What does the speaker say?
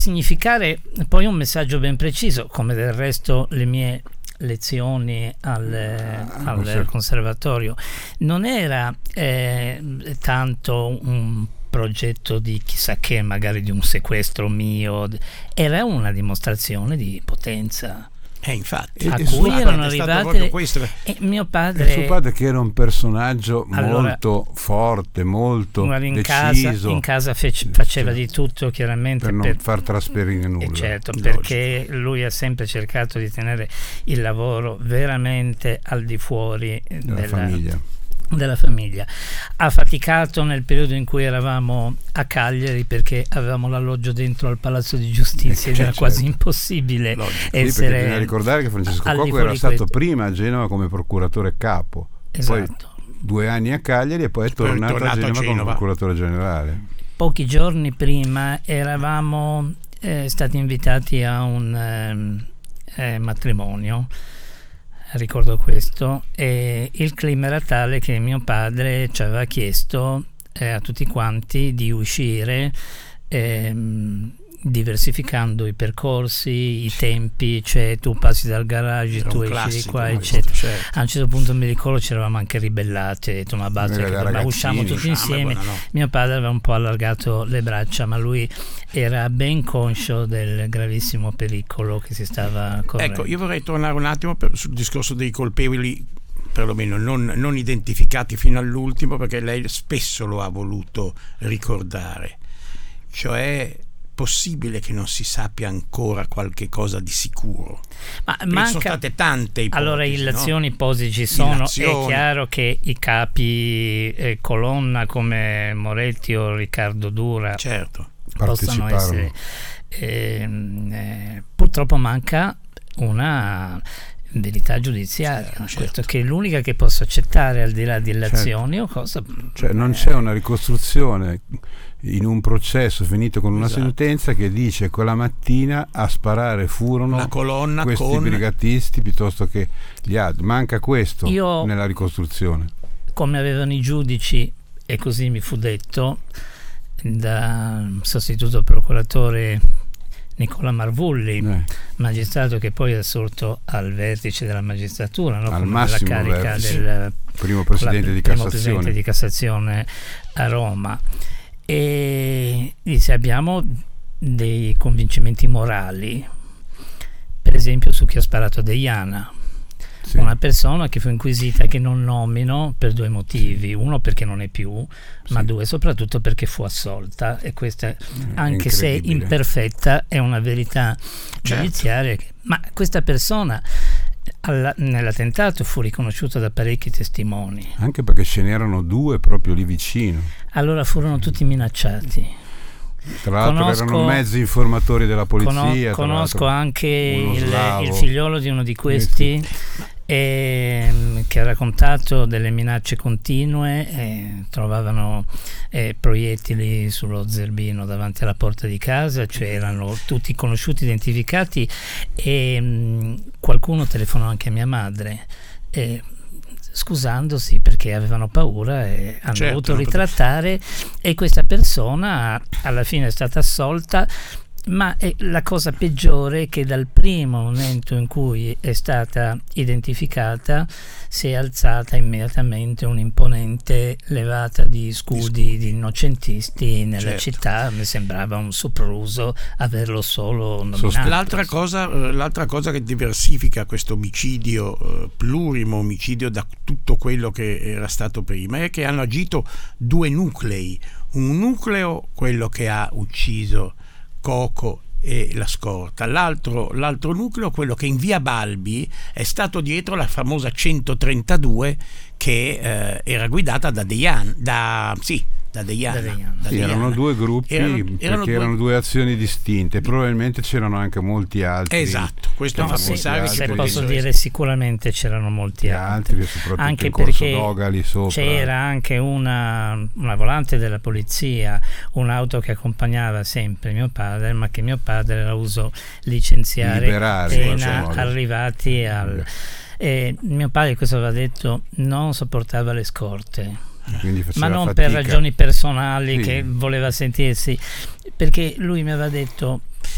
significare poi un messaggio ben preciso, come del resto le mie lezioni al conservatorio. Non era tanto un progetto di chissà che, magari di un sequestro mio, era una dimostrazione di potenza. Infatti, a cui erano arrivate mio padre, suo padre, che era un personaggio molto forte, molto deciso, in casa faceva di tutto, chiaramente, per non far trasferire nulla. Certo, perché lui ha sempre cercato di tenere il lavoro veramente al di fuori della famiglia. Ha faticato nel periodo in cui eravamo a Cagliari, perché avevamo l'alloggio dentro al Palazzo di Giustizia ed era quasi impossibile essere. Perché bisogna ricordare che Francesco Coco era stato prima a Genova come procuratore capo, poi 2 anni a Cagliari e poi è tornato a Genova come procuratore generale. Pochi giorni prima eravamo stati invitati a un matrimonio, ricordo questo, e il clima era tale che mio padre ci aveva chiesto a tutti quanti di uscire diversificando i percorsi, i tempi, cioè tu passi dal garage, tu esci di qua, eccetera. Certo. A un certo punto mi ricordo ci eravamo anche ribellati, ho detto ma basta, ma usciamo tutti insieme. Mio padre aveva un po' allargato le braccia, ma lui era ben conscio del gravissimo pericolo che si stava correndo. Ecco, io vorrei tornare un attimo sul discorso dei colpevoli, perlomeno non identificati fino all'ultimo, perché lei spesso lo ha voluto ricordare, cioè possibile che non si sappia ancora qualche cosa di sicuro? Ma sono state tante ipotesi. Allora, illazioni, ipotesi ci sono. È chiaro che i capi colonna come Moretti o Riccardo Dura, certo, possono essere. Purtroppo manca una verità giudiziaria, certo. Questo che è l'unica che posso accettare, al di là di illazioni, certo, o cosa. Cioè non c'è una ricostruzione in un processo finito con una sentenza che dice quella mattina a sparare furono la colonna questi brigatisti piuttosto che gli altri. Manca questo nella ricostruzione. Come avevano i giudici, e così mi fu detto da sostituto procuratore Nicola Marvulli, magistrato che poi è assolto al vertice della magistratura, no? Al massimo carica vertice, del primo presidente di Cassazione a Roma, e dice abbiamo dei convincimenti morali, per esempio su chi ha sparato a Deiana. Sì. Una persona che fu inquisita, che non nomino, per 2 motivi: uno perché non è più, ma 2 soprattutto perché fu assolta, e questa, anche se imperfetta, è una verità giudiziaria. Ma questa persona nell'attentato fu riconosciuta da parecchi testimoni, anche perché ce n'erano 2 proprio lì vicino. Allora furono tutti minacciati. Tra l'altro erano mezzi informatori della polizia. Conosco anche il figliolo di uno di questi, che ha raccontato delle minacce continue, trovavano proiettili sullo zerbino davanti alla porta di casa, cioè erano tutti conosciuti, identificati, e qualcuno telefonò anche a mia madre scusandosi perché avevano paura e hanno dovuto ritrattare, e questa persona alla fine è stata assolta. Ma la cosa peggiore è che dal primo momento in cui è stata identificata si è alzata immediatamente un'imponente levata di scudi di innocentisti nella città. Mi sembrava un sopruso averlo solo nominato. L'altra cosa che diversifica questo omicidio, plurimo omicidio, da tutto quello che era stato prima, è che hanno agito 2 nuclei. Un nucleo, quello che ha ucciso Coco e la scorta, l'altro nucleo, quello che in via Balbi è stato dietro la famosa 132 che era guidata da Deiana. Erano 2 gruppi, erano 2 azioni distinte, probabilmente c'erano anche molti altri. Esatto, questo fa pensare che posso dire sicuramente c'erano molti altri, soprattutto anche in Corso perché Dogali sopra. C'era anche una volante della polizia, un'auto che accompagnava sempre mio padre, ma che mio padre era uso licenziare appena arrivati al... mio padre, questo aveva detto, non sopportava le scorte, ma non per ragioni personali, che voleva sentirsi, perché lui mi aveva detto